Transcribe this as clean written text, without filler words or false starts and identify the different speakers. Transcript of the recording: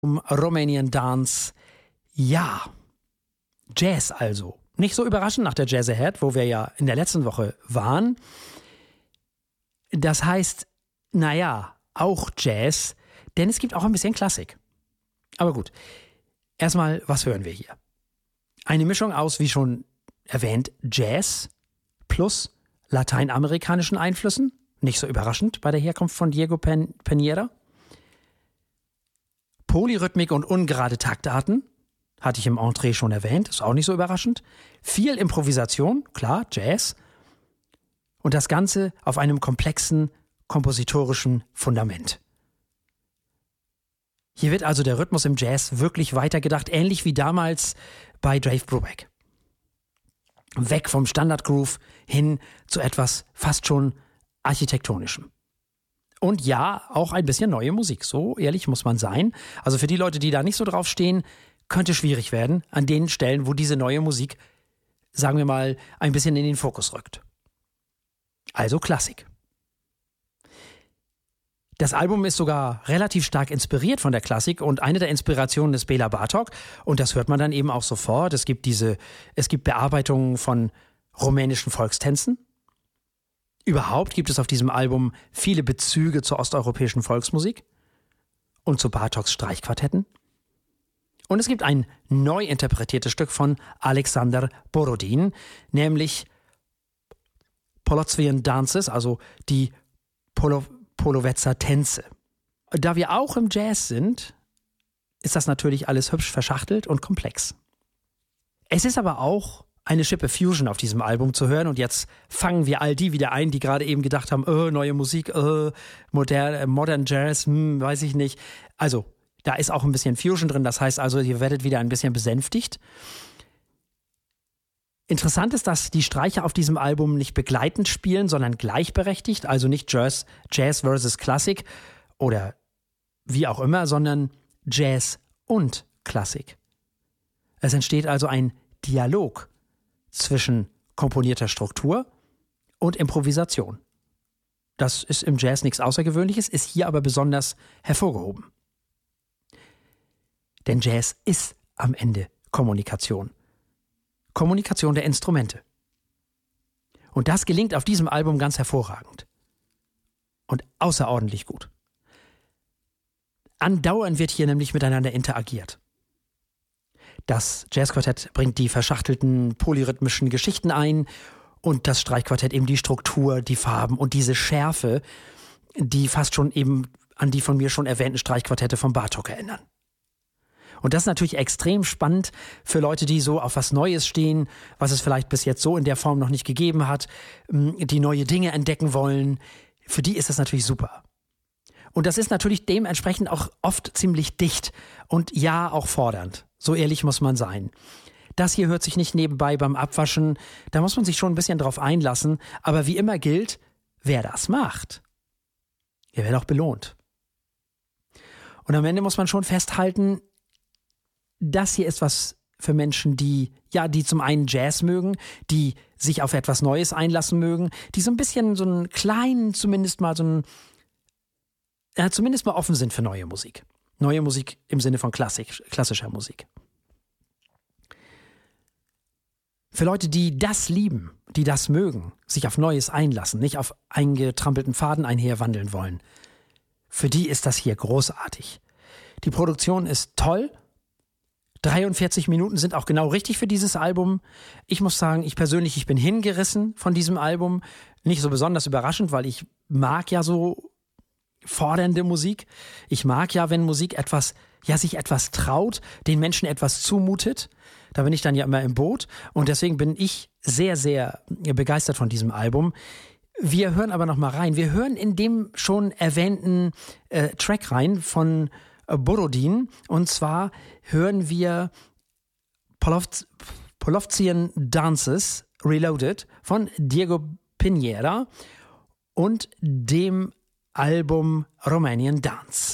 Speaker 1: Romanian Dance. Ja, Jazz also. Nicht so überraschend nach der Jazz Ahead, wo wir ja in der letzten Woche waren. Das heißt, naja, auch Jazz, denn es gibt auch ein bisschen Klassik. Aber gut, erstmal, was hören wir hier? Eine Mischung aus, wie schon erwähnt, Jazz plus lateinamerikanischen Einflüssen. Nicht so überraschend bei der Herkunft von Diego Piñera. Polyrhythmik und ungerade Taktarten. Hatte ich im Entree schon erwähnt, ist auch nicht so überraschend. Viel Improvisation, klar, Jazz. Und das Ganze auf einem komplexen kompositorischen Fundament. Hier wird also der Rhythmus im Jazz wirklich weitergedacht, ähnlich wie damals bei Dave Brubeck. Weg vom Standardgroove hin zu etwas fast schon architektonischem. Und ja, auch ein bisschen neue Musik, so ehrlich muss man sein. Also für die Leute, die da nicht so drauf stehen, könnte schwierig werden an den Stellen, wo diese neue Musik, sagen wir mal, ein bisschen in den Fokus rückt. Also Klassik. Das Album ist sogar relativ stark inspiriert von der Klassik und eine der Inspirationen ist Bela Bartok und das hört man dann eben auch sofort. Es gibt Bearbeitungen von rumänischen Volkstänzen. Überhaupt gibt es auf diesem Album viele Bezüge zur osteuropäischen Volksmusik und zu Bartoks Streichquartetten. Und es gibt ein neu interpretiertes Stück von Alexander Borodin, nämlich Polozwian Dances, also die Polovetzer Tänze. Da wir auch im Jazz sind, ist das natürlich alles hübsch verschachtelt und komplex. Es ist aber auch eine Schippe Fusion auf diesem Album zu hören und jetzt fangen wir all die wieder ein, die gerade eben gedacht haben, neue Musik, Modern Jazz, weiß ich nicht. Also, da ist auch ein bisschen Fusion drin, das heißt also, ihr werdet wieder ein bisschen besänftigt. Interessant ist, dass die Streicher auf diesem Album nicht begleitend spielen, sondern gleichberechtigt, also nicht Jazz versus Klassik oder wie auch immer, sondern Jazz und Klassik. Es entsteht also ein Dialog zwischen komponierter Struktur und Improvisation. Das ist im Jazz nichts Außergewöhnliches, ist hier aber besonders hervorgehoben. Denn Jazz ist am Ende Kommunikation. Kommunikation der Instrumente. Und das gelingt auf diesem Album ganz hervorragend. Und außerordentlich gut. Andauernd wird hier nämlich miteinander interagiert. Das Jazzquartett bringt die verschachtelten polyrhythmischen Geschichten ein und das Streichquartett eben die Struktur, die Farben und diese Schärfe, die fast schon eben an die von mir schon erwähnten Streichquartette von Bartók erinnern. Und das ist natürlich extrem spannend für Leute, die so auf was Neues stehen, was es vielleicht bis jetzt so in der Form noch nicht gegeben hat, die neue Dinge entdecken wollen. Für die ist das natürlich super. Und das ist natürlich dementsprechend auch oft ziemlich dicht und ja, auch fordernd. So ehrlich muss man sein. Das hier hört sich nicht nebenbei beim Abwaschen. Da muss man sich schon ein bisschen drauf einlassen. Aber wie immer gilt, wer das macht, der wird auch belohnt. Und am Ende muss man schon festhalten, das hier ist was für Menschen, die zum einen Jazz mögen, die sich auf etwas Neues einlassen mögen, die so ein bisschen so einen kleinen, zumindest mal offen sind für neue Musik. Neue Musik im Sinne von klassischer Musik. Für Leute, die das lieben, die das mögen, sich auf Neues einlassen, nicht auf eingetrampelten Pfaden einherwandeln wollen, für die ist das hier großartig. Die Produktion ist toll. 43 Minuten sind auch genau richtig für dieses Album. Ich muss sagen, ich bin hingerissen von diesem Album. Nicht so besonders überraschend, weil ich mag ja so fordernde Musik. Ich mag ja, wenn Musik sich etwas traut, den Menschen etwas zumutet. Da bin ich dann ja immer im Boot. Und deswegen bin ich sehr, sehr begeistert von diesem Album. Wir hören aber noch mal rein. Wir hören in dem schon erwähnten Track rein von Borodin. Und zwar hören wir Polozwian Dances Reloaded von Diego Piñera und dem Album Romanian Dance.